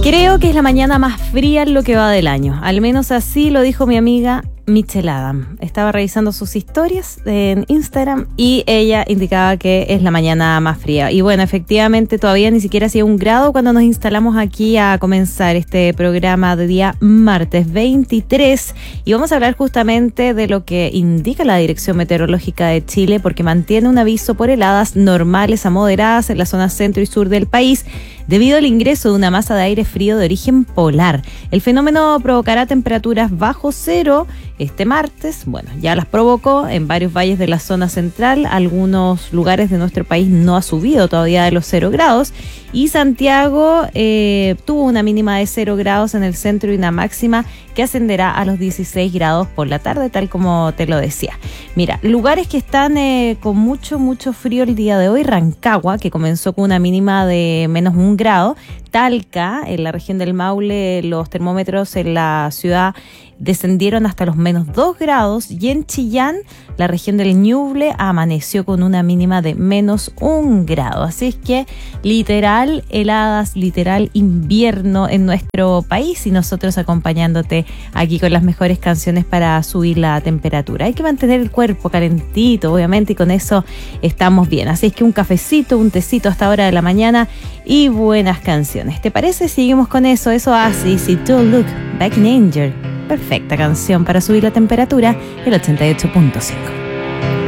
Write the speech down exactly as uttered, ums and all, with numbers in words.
Creo que es la mañana más fría en lo que va del año. Al menos así lo dijo mi amiga Michelle Adam. Estaba revisando sus historias en Instagram y ella indicaba que es la mañana más fría. Y bueno, efectivamente todavía ni siquiera hacía un grado cuando nos instalamos aquí a comenzar este programa de día martes veintitrés. Y vamos a hablar justamente de lo que indica la Dirección Meteorológica de Chile, porque mantiene un aviso por heladas normales a moderadas en la zona centro y sur del país, debido al ingreso de una masa de aire frío de origen polar. El fenómeno provocará temperaturas bajo cero este martes. Bueno, ya las provocó en varios valles de la zona central. Algunos lugares de nuestro país no ha subido todavía de los cero grados. Y Santiago eh, tuvo una mínima de cero grados en el centro y una máxima que ascenderá a los dieciséis grados por la tarde, tal como te lo decía. Mira, lugares que están eh, con mucho, mucho frío el día de hoy: Rancagua, que comenzó con una mínima de menos un grado. Talca, en la región del Maule, los termómetros en la ciudad descendieron hasta los menos dos grados, y en Chillán, la región del Ñuble, amaneció con una mínima de menos un grado. Así es que literal heladas, literal invierno en nuestro país, y nosotros acompañándote aquí con las mejores canciones para subir la temperatura. Hay que mantener el cuerpo calentito, obviamente, y con eso estamos bien. Así es que un cafecito, un tecito a esta hora de la mañana y buenas canciones. ¿Te parece? Seguimos con eso. Eso hace y Don't Look Back in Anger. Perfecta canción para subir la temperatura, el ochenta y ocho punto cinco.